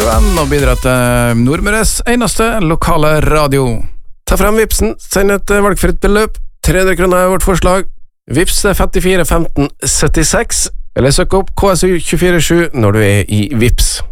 radioen og bidra til Nordmøres eneste lokale radio. Ta frem Vipsen, send et valgfritt beløp. 300 kroner er vårt forslag. Vips 54 15 76, eller søk opp KSU 247 når du er i Vips.